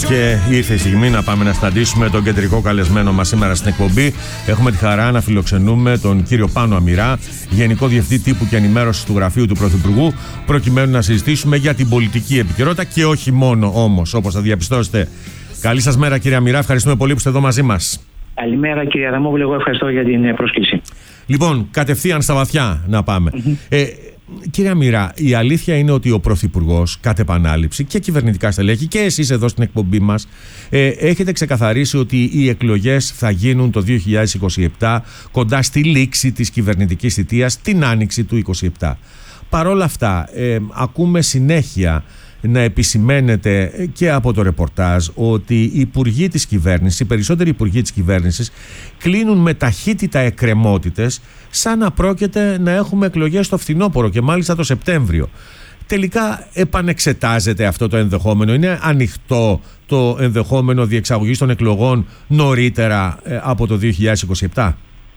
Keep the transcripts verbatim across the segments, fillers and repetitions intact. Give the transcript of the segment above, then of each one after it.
Και ήρθε η στιγμή να πάμε να συναντήσουμε τον κεντρικό καλεσμένο μας σήμερα στην εκπομπή. Έχουμε τη χαρά να φιλοξενούμε τον κύριο Πάνο Αμυρά, Γενικό Διευθυντή Τύπου και Ενημέρωσης του Γραφείου του Πρωθυπουργού, προκειμένου να συζητήσουμε για την πολιτική επικαιρότητα και όχι μόνο όμως, όπως θα διαπιστώσετε. Καλή σας μέρα, κύριε Αμυρά. Ευχαριστούμε πολύ που είστε εδώ μαζί μας. Καλημέρα, κύριε Αδαμόπουλε. Εγώ ευχαριστώ για την πρόσκληση. Λοιπόν, κατευθείαν στα βαθιά να πάμε. Mm-hmm. Ε, Κύριε Αμυρά, η αλήθεια είναι ότι ο Πρωθυπουργός κατ' επανάληψη και κυβερνητικά στελέχη και εσείς εδώ στην εκπομπή μας ε, έχετε ξεκαθαρίσει ότι οι εκλογές θα γίνουν το δύο χιλιάδες είκοσι επτά, κοντά στη λήξη της κυβερνητικής θητείας, την άνοιξη του είκοσι επτά. Παρ' όλα αυτά, ε, ακούμε συνέχεια να επισημαίνεται και από το ρεπορτάζ ότι οι υπουργοί της κυβέρνησης, οι περισσότεροι υπουργοί της κυβέρνησης κλείνουν με ταχύτητα εκκρεμότητες, σαν να πρόκειται να έχουμε εκλογές στο φθινόπωρο και μάλιστα το Σεπτέμβριο. Τελικά επανεξετάζεται αυτό το ενδεχόμενο? Είναι ανοιχτό το ενδεχόμενο διεξαγωγής των εκλογών νωρίτερα ε, από το δύο χιλιάδες είκοσι επτά?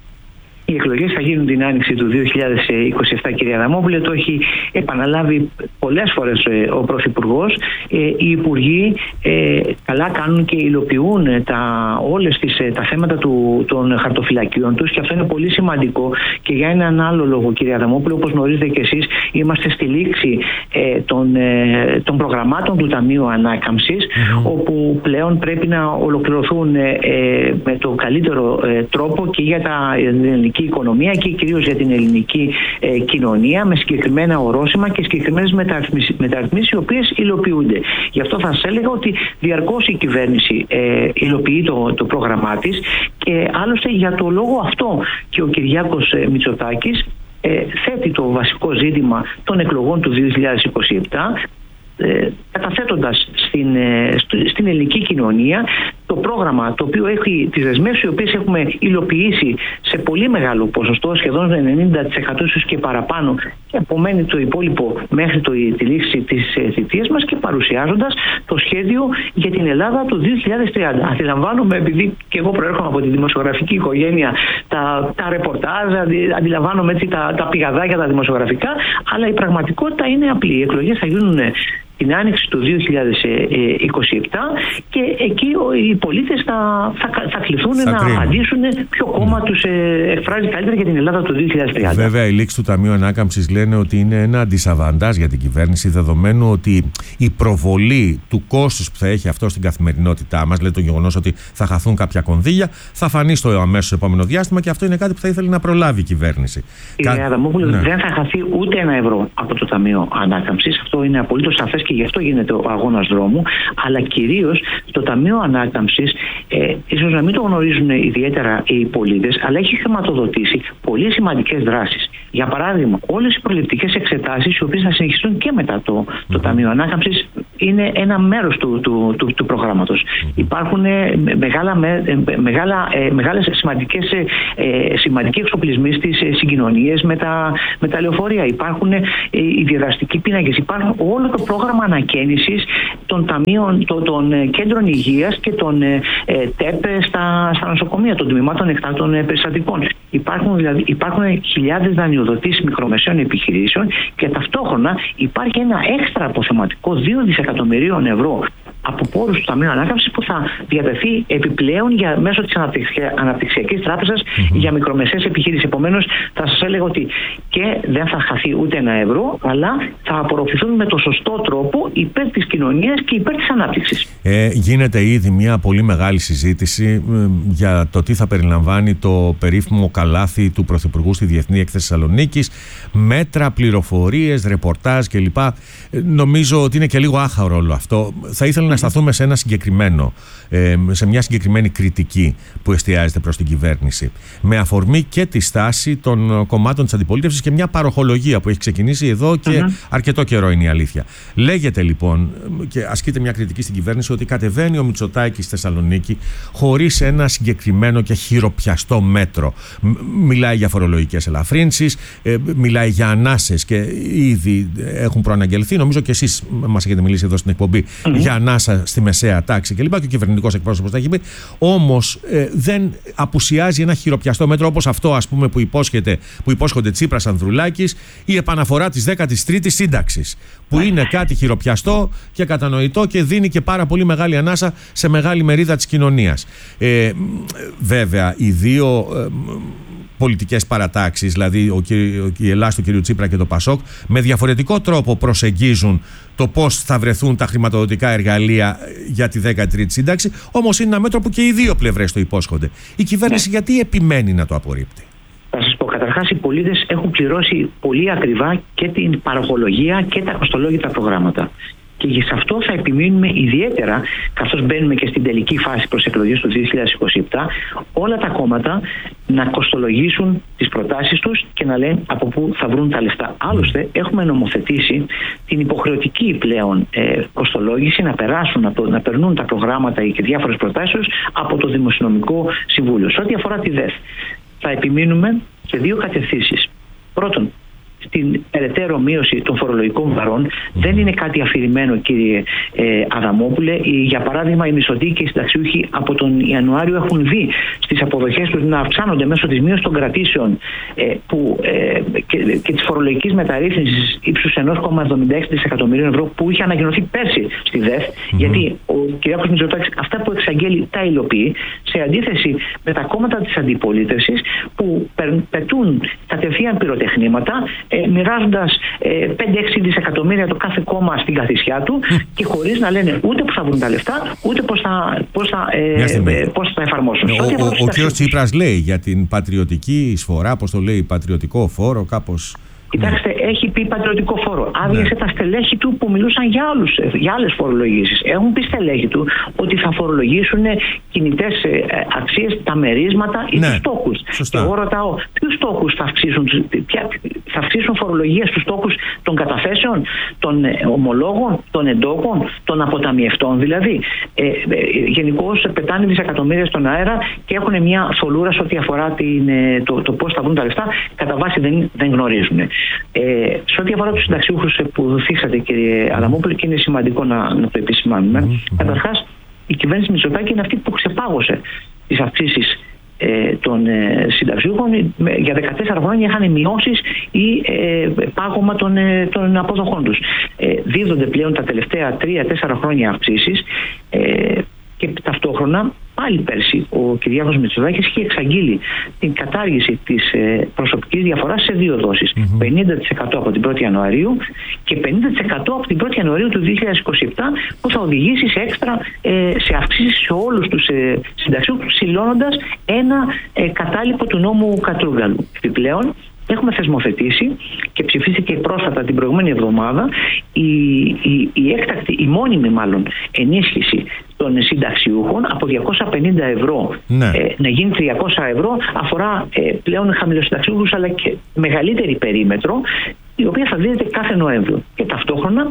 Οι εκλογές θα γίνουν την άνοιξη του δύο χιλιάδες είκοσι επτά, κύριε Αδαμόπουλε. Το έχει επαναλάβει πολλές φορές ο Πρωθυπουργός. Οι Υπουργοί ε, καλά κάνουν και υλοποιούν τα, όλες τις, τα θέματα του, των χαρτοφυλακίων τους, και αυτό είναι πολύ σημαντικό και για έναν άλλο λόγο, κύριε Αδαμόπουλε. Όπως γνωρίζετε και εσείς, είμαστε στη λήξη ε, των, ε, των προγραμμάτων του Ταμείου Ανάκαμψης, mm-hmm. όπου πλέον πρέπει να ολοκληρωθούν ε, ε, με το καλύτερο ε, τρόπο και για τα ελληνική οικονομία και κυρίως για την ελληνική ε, κοινωνία, με συγκεκριμένα ορόσημα και συγκεκριμένες μεταρρυθμίσεις οι οποίες υλοποιούνται. Γι' αυτό θα σας έλεγα ότι διαρκώς η κυβέρνηση ε, υλοποιεί το, το πρόγραμμά της, και άλλωστε για το λόγο αυτό και ο Κυριάκος ε, Μητσοτάκης ε, θέτει το βασικό ζήτημα των εκλογών του δύο χιλιάδες είκοσι επτά, ε, καταθέτοντας στην, ε, στην ελληνική κοινωνία το πρόγραμμα το οποίο έχει τις δεσμεύσεις οι οποίες έχουμε υλοποιήσει σε πολύ μεγάλο ποσοστό, σχεδόν ενενήντα τοις εκατό ίσως και παραπάνω, και απομένει το υπόλοιπο μέχρι το, τη λήξη της θητείας μας, και παρουσιάζοντας το σχέδιο για την Ελλάδα του δύο χιλιάδες τριάντα. Αντιλαμβάνομαι, επειδή και εγώ προέρχομαι από τη δημοσιογραφική οικογένεια, τα, τα ρεπορτάζ, αντιλαμβάνομαι έτσι τα, τα πηγαδάκια τα δημοσιογραφικά, αλλά η πραγματικότητα είναι απλή. Οι εκλογές θα γίνουν την άνοιξη του δύο χιλιάδες είκοσι επτά, και εκεί οι πολίτες θα, θα, θα κληθούν θα να κρίνουν. απαντήσουν ποιο κόμμα mm. τους εκφράζει καλύτερα για την Ελλάδα του δύο χιλιάδες τριάντα. Βέβαια, η λήξη του Ταμείου Ανάκαμψης λένε ότι είναι ένα αντισαβαντάζ για την κυβέρνηση, δεδομένου ότι η προβολή του κόστους που θα έχει αυτό στην καθημερινότητά μας, δηλαδή το γεγονός ότι θα χαθούν κάποια κονδύλια, θα φανεί στο αμέσως επόμενο διάστημα, και αυτό είναι κάτι που θα ήθελε να προλάβει η κυβέρνηση. Κύριε Αδαμόπουλε, ναι. δεν θα χαθεί ούτε ένα ευρώ από το Ταμείο Ανάκαμψης. Αυτό είναι απολύτως σαφές και γι' αυτό γίνεται ο αγώνας δρόμου. Αλλά κυρίως το Ταμείο Ανάκαμψης, ε, ίσως να μην το γνωρίζουν ιδιαίτερα οι πολίτες, αλλά έχει χρηματοδοτήσει πολύ σημαντικές δράσεις. Για παράδειγμα, όλες οι προληπτικές εξετάσεις, οι οποίες θα συνεχιστούν και μετά το, το mm-hmm. Ταμείο Ανάκαμψης, είναι ένα μέρος του, του, του, του προγράμματος. Mm-hmm. Υπάρχουν ε, μεγάλα, με, ε, μεγάλα, ε, μεγάλες σημαντικές, ε, σημαντικοί εξοπλισμοί στις ε, συγκοινωνίες με τα, με τα λεωφορεία. Υπάρχουν ε, οι διαδραστικοί πίνακες. Υπάρχουν όλο το πρόγραμμα ανακαίνησης των ταμείων, των, των κέντρων υγείας και των ε, ΤΕΠ στα, στα νοσοκομεία, των τμήματων εκτάκτων ε, περιστατικών. Υπάρχουν, δηλαδή, υπάρχουν χιλιάδες δανειοδοτήσεις μικρομεσαίων επιχειρήσεων, και ταυτόχρονα υπάρχει ένα έξτρα αποθεματικό δύο δισεκατομμυρίων ευρώ από πόρους του Ταμείου Ανάκαμψης, που θα διατεθεί επιπλέον για, μέσω της Αναπτυξιακής Τράπεζας mm-hmm. για μικρομεσαίες επιχειρήσεις. Επομένως, θα σας έλεγα ότι και δεν θα χαθεί ούτε ένα ευρώ, αλλά θα απορροφηθούν με το σωστό τρόπο υπέρ της κοινωνίας και υπέρ της ανάπτυξης. Ε, γίνεται ήδη μια πολύ μεγάλη συζήτηση ε, για το τι θα περιλαμβάνει το περίφημο καλάθι του Πρωθυπουργού στη Διεθνή Έκθεση Θεσσαλονίκης, μέτρα, πληροφορίες, ρεπορτάζ κλπ. Ε, νομίζω ότι είναι και λίγο άχαρο όλο αυτό. Θα ήθελα να σταθούμε σε ένα συγκεκριμένο, σε μια συγκεκριμένη κριτική που εστιάζεται προς την κυβέρνηση, με αφορμή και τη στάση των κομμάτων της αντιπολίτευσης και μια παροχολογία που έχει ξεκινήσει εδώ και mm-hmm. αρκετό καιρό, είναι η αλήθεια. Λέγεται λοιπόν και ασκείται μια κριτική στην κυβέρνηση ότι κατεβαίνει ο Μητσοτάκης στη Θεσσαλονίκη χωρίς ένα συγκεκριμένο και χειροπιαστό μέτρο. Μιλάει για φορολογικές ελαφρύνσεις, μιλάει για ανάσες, και ήδη έχουν προαναγγελθεί, νομίζω και εσείς μας έχετε μιλήσει εδώ στην εκπομπή, mm-hmm. για ανάσες ανάσα στη μεσαία τάξη κλπ. Και ο κυβερνητικός εκπρόσωπος τα έχει πει. Όμως ε, δεν απουσιάζει ένα χειροπιαστό μέτρο όπως αυτό, ας πούμε, που, υπόσχεται, που υπόσχονται Τσίπρας Ανδρουλάκης, η επαναφορά της δέκατης τρίτης σύνταξης. Που είναι κάτι χειροπιαστό και κατανοητό και δίνει και πάρα πολύ μεγάλη ανάσα σε μεγάλη μερίδα της κοινωνίας. Ε, βέβαια, οι δύο ε, πολιτικές παρατάξεις, δηλαδή ο, η Ελλάδα του κ. Τσίπρα και το Πασόκ, με διαφορετικό τρόπο προσεγγίζουν το πώς θα βρεθούν τα χρηματοδοτικά εργαλεία για τη δέκατη τρίτη σύνταξη. Όμως είναι ένα μέτρο που και οι δύο πλευρές το υπόσχονται. Η κυβέρνηση ναι. γιατί επιμένει να το απορρίπτει? Θα σας πω, καταρχάς οι πολίτες έχουν πληρώσει πολύ ακριβά και την παροχολογία και τα κοστολόγητα προγράμματα. Και σε αυτό θα επιμείνουμε ιδιαίτερα, καθώς μπαίνουμε και στην τελική φάση προς εκλογές του δύο χιλιάδες είκοσι επτά, όλα τα κόμματα να κοστολογήσουν τις προτάσεις τους και να λένε από πού θα βρουν τα λεφτά. Άλλωστε, έχουμε νομοθετήσει την υποχρεωτική πλέον ε, κοστολόγηση να περάσουν, να, το, να περνούν τα προγράμματα και διάφορες προτάσεις από το Δημοσιονομικό Συμβούλιο. Σε ό,τι αφορά τη ΔΕΘ, θα επιμείνουμε σε δύο κατευθύνσεις. Πρώτον, στην περαιτέρω μείωση των φορολογικών βαρών. Δεν είναι κάτι αφηρημένο, κύριε ε, Αδαμόπουλε. Για παράδειγμα, οι μισθωτοί και οι συνταξιούχοι από τον Ιανουάριο έχουν δει στις αποδοχές τους να αυξάνονται μέσω της μείωσης των κρατήσεων ε, που, ε, και, και της φορολογικής μεταρρύθμισης ύψους ένα κόμμα εβδομήντα έξι δισεκατομμυρίων ευρώ που είχε ανακοινωθεί πέρσι στη ΔΕΘ. Mm-hmm. Γιατί ο κ. Μητσοτάκης αυτά που εξαγγέλει τα υλοποιεί, σε αντίθεση με τα κόμματα της αντιπολίτευσης που πετούν κατευθείαν πυροτεχνήματα, Ε, μοιράζοντας ε, πέντε έξι δισεκατομμύρια το κάθε κόμμα στην καθισιά του και χωρίς να λένε ούτε που θα βρουν τα λεφτά, ούτε πώς θα, πώς θα, ε, ε, πώς θα εφαρμόσουν. Ο, ο, ο, ο κ. Τσίπρας λέει για την πατριωτική εισφορά, πώς το λέει, πατριωτικό φόρο, κάπως... Κοιτάξτε, έχει πει πατριωτικό φόρο. Άδειασε ναι. τα στελέχη του που μιλούσαν για, άλλους, για άλλες φορολογήσεις. Έχουν πει στελέχη του ότι θα φορολογήσουν κινητές αξίες, τα μερίσματα ή ναι. τους στόχους. Και εγώ ρωτάω, ποιους στόχους θα αυξήσουν, ποια, θα αυξήσουν φορολογία στους στόχους των καταθέσεων, των ομολόγων, των εντόκων, των αποταμιευτών δηλαδή. Ε, ε, Γενικώς πετάνε δισεκατομμύρια στον αέρα και έχουν μια θολούρα σε ό,τι αφορά την, το, το πώς θα βρουν τα λεφτά. Κατά βάση δεν, δεν γνωρίζουν. Ε, σε ό,τι αφορά τους συνταξιούχους που θίξατε, κύριε Αδαμόπουλε, και είναι σημαντικό να, να το επισημάνουμε. Mm-hmm. Καταρχάς, η κυβέρνηση Μητσοτάκη είναι αυτή που ξεπάγωσε τις αυξήσεις ε, των ε, συνταξιούχων. Για δεκατέσσερα χρόνια είχαν μειώσεις ή ε, πάγωμα των, ε, των αποδοχών τους. Ε, δίδονται πλέον τα τελευταία τρία τέσσερα χρόνια αυξήσεις ε, και ταυτόχρονα πάλι πέρσι ο Κυριάκος Μητσοτάκης είχε εξαγγείλει την κατάργηση της ε, προσωπικής διαφοράς σε δύο δόσεις. Mm-hmm. πενήντα τοις εκατό από την πρώτη Ιανουαρίου και πενήντα τοις εκατό από την πρώτη Ιανουαρίου του δύο χιλιάδες είκοσι επτά, που θα οδηγήσει σε έξτρα ε, σε αυξήσεις σε όλους τους ε, συνταξιούχους, συλλώνοντας ένα ε, κατάλοιπο του νόμου Κατρούγκαλου. Επιπλέον, έχουμε θεσμοθετήσει και ψηφίστηκε πρόσφατα την προηγούμενη εβδομάδα η, η, η έκτακτη, η μόνιμη μάλλον ενίσχυση των συνταξιούχων από διακόσια πενήντα ευρώ ναι. ε, να γίνει τριακόσια ευρώ. Αφορά ε, πλέον χαμηλοσυνταξιούχους αλλά και μεγαλύτερη περίμετρο, η οποία θα δίνεται κάθε Νοέμβριο. Και ταυτόχρονα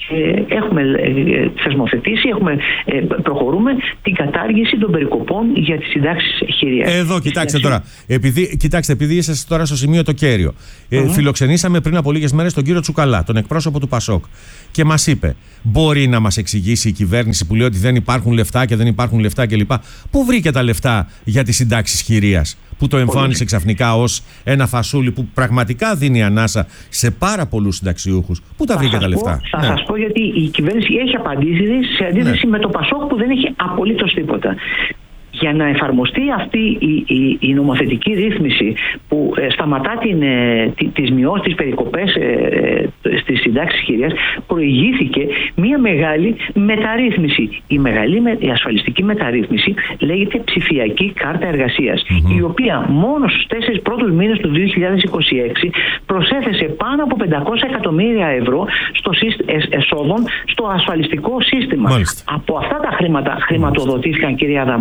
ε, έχουμε ε, θεσμοθετήσει, έχουμε, ε, προχωρούμε την κατάργηση των περικοπών για τις συντάξεις χειρίας. Εδώ, κοιτάξτε τώρα, επειδή, κοιτάξτε, επειδή είσαστε τώρα στο σημείο το κέριο, ε, mm-hmm. φιλοξενήσαμε πριν από λίγες μέρες τον κύριο Τσουκαλά, τον εκπρόσωπο του Πασόκ, και μας είπε, μπορεί να μας εξηγήσει η κυβέρνηση που λέει ότι δεν υπάρχουν λεφτά και δεν υπάρχουν λεφτά κλπ. Πού βρήκε τα λεφτά για τις συντάξεις χειρίας, που το εμφάνισε ξαφνικά ως ένα φασούλι που πραγματικά δίνει ανάσα σε πάρα πολλούς συνταξιούχους? Πού τα βρήκε τα λεφτά? Θα ναι. σας πω, γιατί η κυβέρνηση έχει απαντήσει σε αντίθεση ναι. με το Πασόκ που δεν έχει απολύτως τίποτα. Για να εφαρμοστεί αυτή η, η, η νομοθετική ρύθμιση που ε, σταματά την, ε, τις μειώσεις, τις περικοπές ε, ε, στις συντάξεις χειρίας, προηγήθηκε μια μεγάλη μεταρρύθμιση. Η μεγάλη η ασφαλιστική μεταρρύθμιση λέγεται ψηφιακή κάρτα εργασίας, mm-hmm. η οποία μόνο στους τέσσερις πρώτους μήνες του δύο χιλιάδες είκοσι έξι προσέθεσε πάνω από πεντακόσια εκατομμύρια ευρώ στο σύστημα, εσόδων στο ασφαλιστικό σύστημα. Μάλιστα. Από αυτά τα χρήματα χρηματοδοτήθηκαν, κύριε Αδαμόπουλε,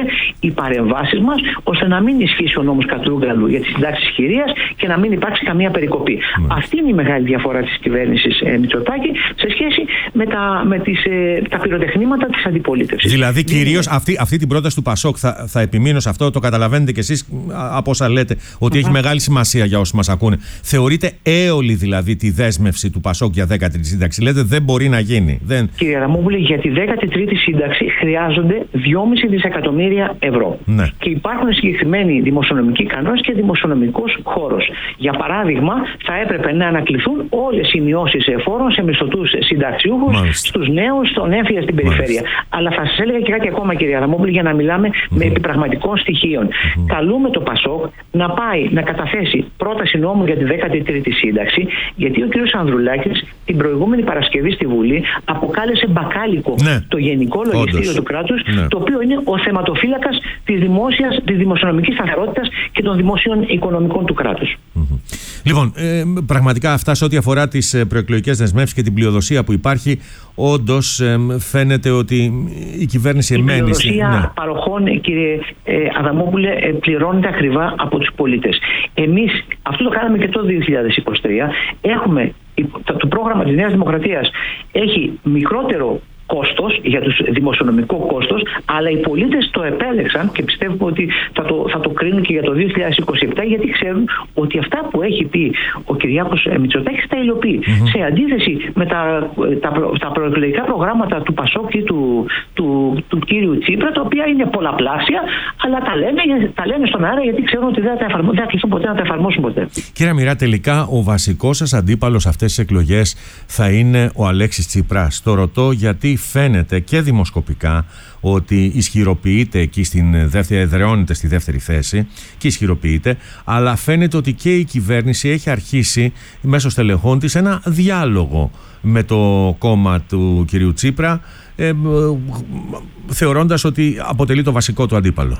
οι παρεμβάσεις μας ώστε να μην ισχύσει ο νόμος Κατρούγκαλου για τις συντάξεις της χειρίας και να μην υπάρξει καμία περικοπή. Mm. Αυτή είναι η μεγάλη διαφορά της κυβέρνησης ε, Μητσοτάκη σε σχέση με τα, με τις, ε, τα πυροτεχνήματα της αντιπολίτευσης. Δηλαδή, κυρίως αυτή, αυτή την πρόταση του Πασόκ, θα, θα επιμείνω σε αυτό, το καταλαβαίνετε κι εσείς από όσα λέτε, ότι mm-hmm. έχει μεγάλη σημασία για όσους μας ακούνε. Θεωρείτε έολη δηλαδή τη δέσμευση του Πασόκ για δέκατη τρίτη σύνταξη? Λέτε δεν μπορεί να γίνει. Δεν... Κύριε Αδαμόπουλε, για τη δέκατη τρίτη σύνταξη χρειάζονται δυόμισι δισεκατομμύρια ευρώ. Ναι. Και υπάρχουν συγκεκριμένοι δημοσιονομικοί κανόνες και δημοσιονομικός χώρος. Για παράδειγμα, θα έπρεπε να ανακληθούν όλες οι μειώσεις εφόρων σε μισθωτούς συνταξιούχους, στους νέους, στον έμφυα στην περιφέρεια. Μάλιστα. Αλλά θα σας έλεγα και κάτι ακόμα, κύριε Αδαμόπουλε, για να μιλάμε mm-hmm. με επιπραγματικών στοιχείων. Mm-hmm. Καλούμε το Πασόκ να πάει να καταθέσει πρόταση νόμου για τη δέκατη τρίτη σύνταξη, γιατί ο κ. Ανδρουλάκης την προηγούμενη Παρασκευή στη Βουλή αποκάλεσε μπακάλικο ναι. το Γενικό Λογιστήριο του κράτους, ναι. το οποίο είναι ο θεματοφύλακας της δημόσιας, της δημοσιονομικής σταθερότητας και των δημόσιων οικονομικών του κράτους. Mm-hmm. Λοιπόν, ε, πραγματικά αυτά σε ό,τι αφορά τις προεκλογικές δεσμεύσεις και την πλειοδοσία που υπάρχει, όντως ε, φαίνεται ότι η κυβέρνηση εμένει. Η πλειοδοσία ναι. παροχών, κύριε ε, Αδαμόπουλε, ε, πληρώνεται ακριβά από τους πολίτες. Εμείς αυτό το κάναμε και το δύο χιλιάδες είκοσι τρία. Έχουμε, το πρόγραμμα της Νέας Δημοκρατίας έχει μικρότερο κόστος, για τους δημοσιονομικό κόστος, αλλά οι πολίτες το επέλεξαν και πιστεύω ότι θα το, θα το κρίνουν και για το δύο χιλιάδες είκοσι επτά, γιατί ξέρουν ότι αυτά που έχει πει ο Κυριάκος Μητσοτάκης τα υλοποιεί. Mm-hmm. Σε αντίθεση με τα, τα, τα προεκλογικά προγράμματα του Πασόκ ή του, του, του κύριου Τσίπρα, τα οποία είναι πολλαπλάσια, αλλά τα λένε, τα λένε στον αέρα γιατί ξέρουν ότι δεν θα, εφαρμο, δεν θα κλειστούν ποτέ να τα εφαρμόσουν ποτέ. Κύριε Μοιρά, τελικά ο βασικός σας αντίπαλος αυτές τις εκλογές θα είναι ο Αλέξης Τσίπρας. Το ρωτώ γιατί φαίνεται και δημοσκοπικά ότι ισχυροποιείται εκεί στην δεύτερη, εδραιώνεται στη δεύτερη θέση και ισχυροποιείται, αλλά φαίνεται ότι και η κυβέρνηση έχει αρχίσει μέσω στελεχών της ένα διάλογο με το κόμμα του κυρίου Τσίπρα, ε, ε, θεωρώντας ότι αποτελεί το βασικό του αντίπαλο.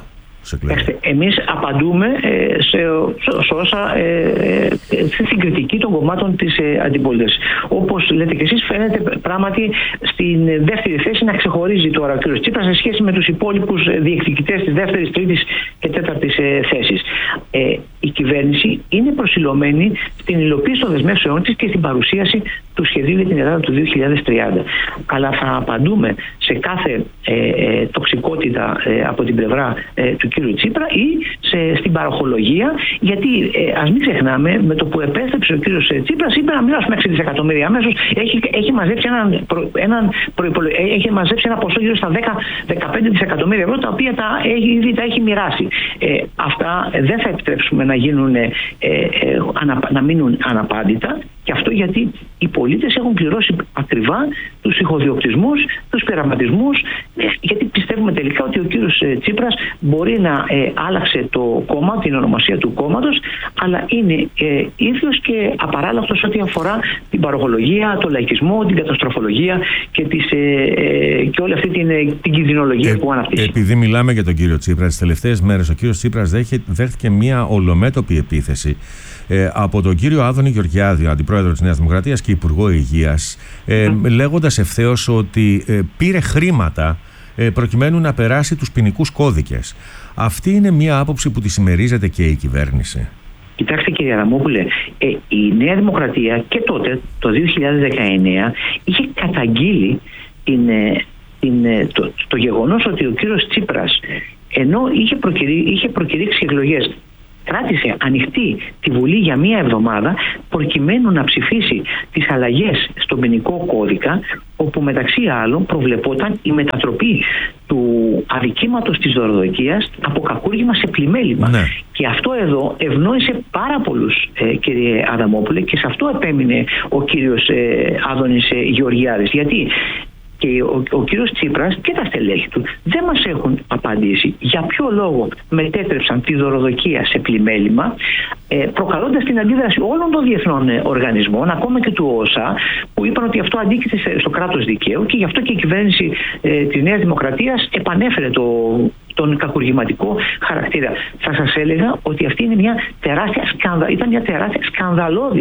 Εμείς απαντούμε ε, σε, σε όσα ε, ε, στην κριτική των κομμάτων της ε, αντιπολίτευσης. Όπως λέτε και εσείς, φαίνεται πράγματι στην δεύτερη θέση να ξεχωρίζει τώρα ο κ. Τσίπρας σε σχέση με τους υπόλοιπους διεκδικητές της δεύτερης, τρίτης και τέταρτης ε, θέσης. Ε, η κυβέρνηση είναι προσιλωμένη στην υλοποίηση των δεσμεύσεών της και στην παρουσίαση του σχεδίου για την Ελλάδα του δύο χιλιάδες τριάντα. Αλλά θα απαντούμε σε κάθε ε, ε, τοξικότητα ε, από την πλευρά ε, του κ. Τσίπρα ή σε, στην παροχολογία, γιατί ε, ας μην ξεχνάμε, με το που επέστρεψε ο κ. Τσίπρας είπε να μοιράσουμε έξι δισεκατομμύρια αμέσως, έχει, έχει, μαζέψει έναν, προ, έναν προϋπολο, έχει μαζέψει ένα ποσό γύρω στα δέκα με δεκαπέντε δισεκατομμύρια ευρώ, τα οποία τα έχει, ήδη τα έχει μοιράσει. Ε, αυτά δεν θα επιτρέψουμε να, γίνουν, ε, ε, ανα, να μείνουν αναπάντητα, και αυτό γιατί οι πολίτες έχουν πληρώσει ακριβά τους ηχοδιοκτισμούς, τους πειραματισμούς, γιατί πιστεύουμε τελικά ότι ο κύριος Τσίπρας μπορεί να ε, άλλαξε το κόμμα, την ονομασία του κόμματος, αλλά είναι ε, ίδιος και απαράλλαχτος ό,τι αφορά την παροχολογία, το λαϊκισμό, την καταστροφολογία και, τις, ε, ε, και όλη αυτή την, την κινδυνολογία ε, που αναπτύσσει. Επειδή μιλάμε για τον κύριο Τσίπρα, τις τελευταίες μέρες ο κύριος Τσίπρας δέχτηκε μια ολομέτωπη επίθεση Ε, από τον κύριο Άδωνη Γεωργιάδη, αντιπρόεδρο της Νέας Δημοκρατίας και Υπουργό Υγείας, ε, mm. λέγοντας ευθέως ότι ε, πήρε χρήματα ε, προκειμένου να περάσει τους ποινικούς κώδικες. Αυτή είναι μια άποψη που τη συμμερίζεται και η κυβέρνηση. Κοιτάξτε, κύριε Αδαμόπουλε, ε, η Νέα Δημοκρατία και τότε, το δύο χιλιάδες δεκαεννέα, είχε καταγγείλει την, την, το, το γεγονός ότι ο κύριος Τσίπρας, ενώ είχε, προκηρύ, είχε προκηρύξει εκλογές, κράτησε ανοιχτή τη Βουλή για μία εβδομάδα προκειμένου να ψηφίσει τις αλλαγές στον ποινικό κώδικα, όπου μεταξύ άλλων προβλεπόταν η μετατροπή του αδικήματος της δωροδοκίας από κακούργημα σε πλημέλημα. Ναι. Και αυτό εδώ ευνόησε πάρα πολλούς, ε, κύριε Αδαμόπουλε, και σε αυτό επέμεινε ο κύριος ε, Άδωνης ε, Γεωργιάδης. Γιατί και ο, ο κύριος Τσίπρας και τα στελέχη του δεν μας έχουν απαντήσει για ποιο λόγο μετέτρεψαν τη δωροδοκία σε πλημέλημα, ε, προκαλώντας την αντίδραση όλων των διεθνών οργανισμών, ακόμα και του ΟΣΑ, που είπαν ότι αυτό αντίκειται στο κράτος δικαίου, και γι' αυτό και η κυβέρνηση ε, της Νέας Δημοκρατίας επανέφερε το, τον κακουργηματικό χαρακτήρα. Θα σας έλεγα ότι αυτή είναι μια τεράστια σκανδα, ήταν μια τεράστια σκανδαλώδης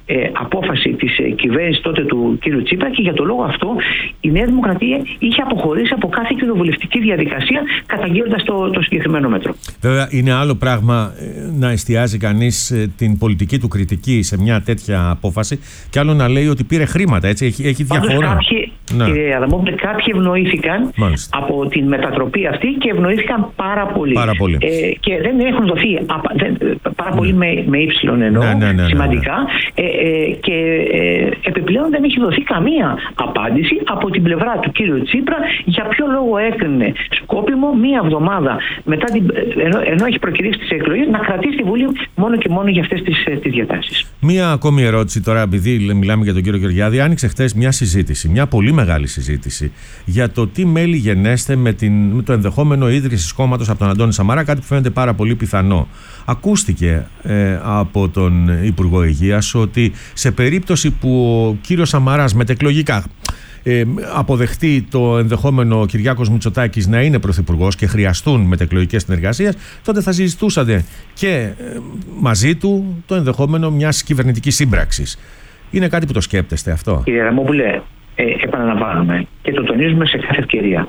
ε, απόφαση της ε, κυβέρνησης τότε του κ. Τσίπρα, και για το λόγο αυτό η Νέα Δημοκρατία είχε αποχωρήσει από κάθε κοινοβουλευτική διαδικασία, καταγγέλλοντας το, το συγκεκριμένο μέτρο. Βέβαια, είναι άλλο πράγμα να εστιάζει κανείς την πολιτική του κριτική σε μια τέτοια απόφαση, και άλλο να λέει ότι πήρε χρήματα. Έτσι, έχει, έχει διαφορά. Κάποιοι, ναι. Κύριε Αδαμόπουλε, κάποιοι ευνοήθηκαν Μάλιστα. από την μετατροπή αυτή και ευνοήθηκαν πάρα πολύ. Πάρα πολύ. Ε, και δεν έχουν δοθεί δεν, πάρα ναι. πολύ με, με ύψιλον εννοώ, ναι, ναι, ναι, σημαντικά. Ναι, ναι. Ε, ε, και ε, επιπλέον δεν έχει δοθεί καμία απάντηση από την πλευρά του κ. Τσίπρα για ποιο λόγο έκρινε σκόπιμο μία εβδομάδα μετά την, ενώ, ενώ έχει προκυρήσει τις εκλογές, να κρατήσει τη Βουλή μόνο και μόνο για αυτές τις, τις διατάσεις. Μία ακόμη ερώτηση τώρα, επειδή μιλάμε για τον κύριο Γεωργιάδη. Άνοιξε χθες μια συζήτηση, μια πολύ μεγάλη συζήτηση, για το τι μέλη γενέστε με, την, με το ενδεχόμενο ίδρυσης κόμματος από τον Αντώνη Σαμαρά, κάτι που φαίνεται πάρα πολύ πιθανό. Ακούστηκε ε, από τον Υπουργό Υγείας ότι σε περίπτωση που ο κύριος Σαμαράς μετεκλογικά Ε, αποδεχτεί το ενδεχόμενο ο Κυριάκος Μητσοτάκης να είναι πρωθυπουργός και χρειαστούν μετεκλογικές συνεργασίες, τότε θα συζητούσατε και ε, μαζί του το ενδεχόμενο μιας κυβερνητικής σύμπραξης. Είναι κάτι που το σκέπτεστε αυτό? Κύριε Ραμόπουλε, ε, επαναλαμβάνουμε και το τονίζουμε σε κάθε ευκαιρία.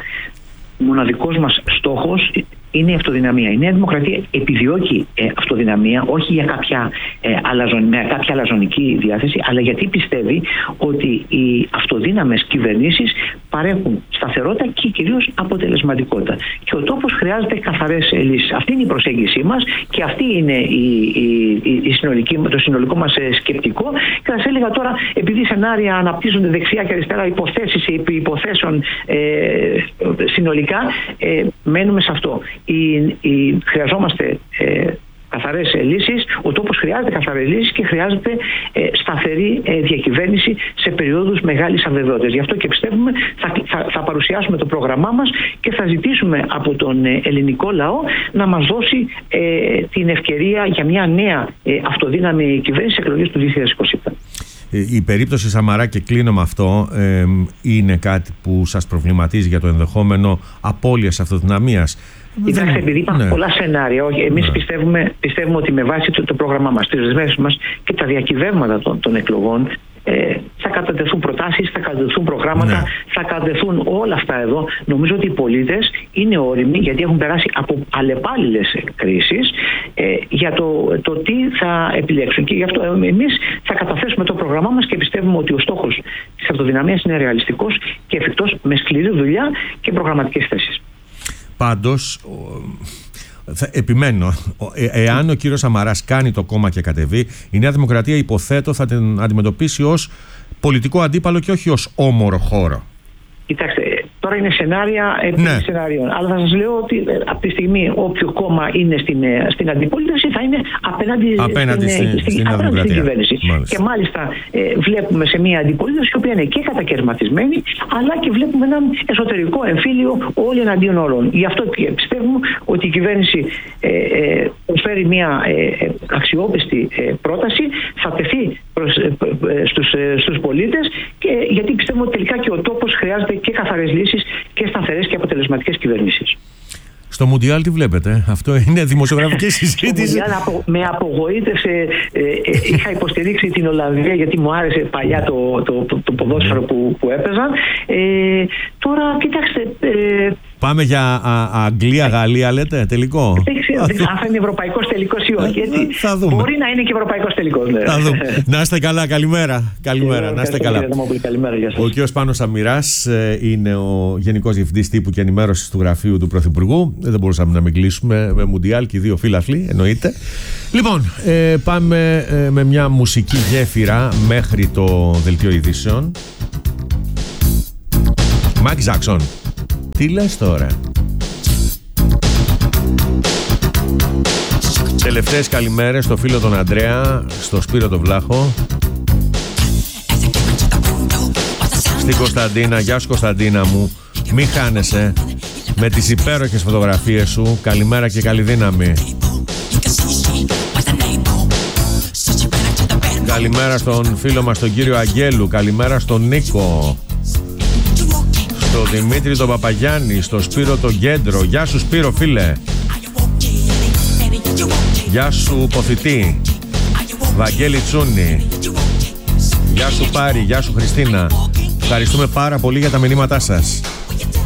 Ο μοναδικός μας στόχος είναι η αυτοδυναμία. Η Νέα Δημοκρατία επιδιώκει ε, αυτοδυναμία, όχι για κάποια, ε, αλαζον, με κάποια αλαζονική διάθεση, αλλά γιατί πιστεύει ότι οι αυτοδύναμες κυβερνήσεις παρέχουν σταθερότητα και κυρίως αποτελεσματικότητα. Και ο τόπος χρειάζεται καθαρές λύσεις. Αυτή είναι η προσέγγιση μας και αυτή είναι η, η, η συνολική, το συνολικό μας σκεπτικό. Και θα σας έλεγα τώρα, επειδή σενάρια αναπτύσσονται δεξιά και αριστερά, υποθέσεις επί υποθέσεων ε, συνολικά, ε, μένουμε σε αυτό. Η, η, χρειαζόμαστε ε, καθαρές λύσεις, ο τόπος χρειάζεται καθαρές λύσεις και χρειάζεται ε, σταθερή ε, διακυβέρνηση σε περιόδους μεγάλης αβεβαιότητας. Γι' αυτό και πιστεύουμε θα, θα, θα παρουσιάσουμε το πρόγραμμά μας και θα ζητήσουμε από τον ε, ελληνικό λαό να μας δώσει ε, την ευκαιρία για μια νέα ε, αυτοδύναμη κυβέρνηση εκλογές του δύο χιλιάδες είκοσι επτά. Η περίπτωση Σαμαρά, και κλείνω με αυτό, ε, είναι κάτι που σας προβληματίζει για το ενδεχόμενο απώλειας αυτοδυναμίας? Κοιτάξτε, επειδή υπάρχουν ναι. πολλά σενάρια, εμείς ναι. πιστεύουμε, πιστεύουμε ότι με βάση το, το πρόγραμμά μας, τις δεσμεύσεις μας και τα διακυβεύματα των, των εκλογών, ε, θα κατατεθούν προτάσεις, θα κατατεθούν προγράμματα, ναι. θα κατατεθούν όλα αυτά εδώ. Νομίζω ότι οι πολίτες είναι όριμοι, γιατί έχουν περάσει από αλλεπάλληλες κρίσεις, ε, για το, το τι θα επιλέξουν. Και γι' αυτό εμείς θα καταθέσουμε το πρόγραμμά μας και πιστεύουμε ότι ο στόχος της αυτοδυναμίας είναι ρεαλιστικός και εφικτός, με σκληρή δουλειά και προγραμματικές θέσεις. Πάντως, θα επιμένω, ε, εάν ο κύριος Σαμαράς κάνει το κόμμα και κατεβεί, η Νέα Δημοκρατία, υποθέτω, θα την αντιμετωπίσει ως πολιτικό αντίπαλο και όχι ως όμορο χώρο. Κοιτάξτε, τώρα είναι σενάρια επί ναι. σενάριων. Αλλά θα σας λέω ότι από τη στιγμή όποιο κόμμα είναι στην, στην αντιπολίτευση θα είναι απέναντι, απέναντι στην, στην, στην, απέναντι στην κυβέρνηση. Μάλιστα. Και μάλιστα ε, βλέπουμε σε μια αντιπολίτευση η οποία είναι και κατακαιρματισμένη, αλλά και βλέπουμε έναν εσωτερικό εμφύλιο όλοι εναντίον όλων. Γι' αυτό και πιστεύουμε ότι η κυβέρνηση ε, ε, προσφέρει μια ε, αξιόπιστη ε, πρόταση, θα τεθεί προς, ε, ε, στους, ε, στους πολίτες, και, γιατί πιστεύουμε ότι τελικά και ο τόπος χρειάζεται και καθαρές λύσεις και σταθερές και αποτελεσματικές κυβερνήσεις. Στο Μουντιάλ τι βλέπετε? Αυτό είναι δημοσιογραφική συζήτηση. Στο Μουντιάλ απο, με απογοήτευσε. Ε, ε, είχα υποστηρίξει την Ολλανδία γιατί μου άρεσε παλιά το, το, το, το ποδόσφαιρο που, που έπαιζαν. Ε, τώρα, κοιτάξτε... Ε, Πάμε για Αγγλία-Γαλλία, λέτε, τελικό? Δεν ξέρω αν θα είναι ευρωπαϊκός τελικός ή όχι. Έτσι. Θα δούμε. Μπορεί να είναι και ευρωπαϊκός τελικός. Ναι. Θα δούμε. Να είστε καλά, καλημέρα. Καλημέρα, να είστε καλά. Καλημέρα, γεια σας. Ο κ. Πάνος Σαμυράς είναι ο Γενικός Διευθυντής Τύπου και Ενημέρωσης του Γραφείου του Πρωθυπουργού. Δεν μπορούσαμε να μην κλείσουμε με Μουντιάλ και οι δύο φίλαθλοι, εννοείται. Λοιπόν, ε, πάμε ε, με μια μουσική γέφυρα μέχρι το δελτίο ειδήσεων. Μάικ Τζάκσον. Τι λες τώρα? Τελευταίες καλημέρες στο φίλο τον Αντρέα, στο Σπύρο τον Βλάχο, στην Κωνσταντίνα. Γεια σου Κωνσταντίνα μου. Μη χάνεσαι με τις υπέροχες φωτογραφίες σου. Καλημέρα και καλή δύναμη. Καλημέρα στον φίλο μας τον κύριο Αγγέλου. Καλημέρα στον Νίκο, στο Δημήτρη τον Παπαγιάννη, στο Σπύρο τον Κέντρο. Γεια σου Σπύρο φίλε. Γεια σου Ποθητή. Βαγγέλη Τσούνη. Γεια σου Πάρη, γεια σου Χριστίνα. Ευχαριστούμε πάρα πολύ για τα μηνύματά σας.